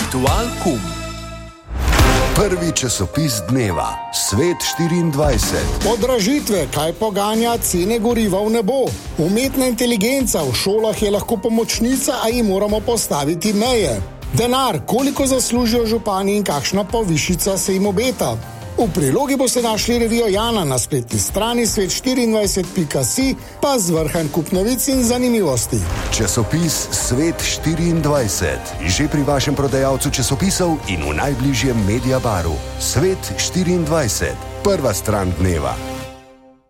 Ritual kum. Prvi časopis dneva, Svet 24. Podražitve, kaj poganja cene goriva v nebo. Umetna inteligenca v šolah je lahko pomočnica, a jim moramo postaviti meje. Denar, koliko zaslužijo župani in kakšna povišica se jim obeta. V prilogi boste našli revijo Jana na spletni strani svet24.si, pa zvrhan kup novic in zanimivosti. Časopis Svet 24. Že pri vašem prodajalcu časopisov in v najbližjem Mediabaru. Svet 24. Prva stran dneva.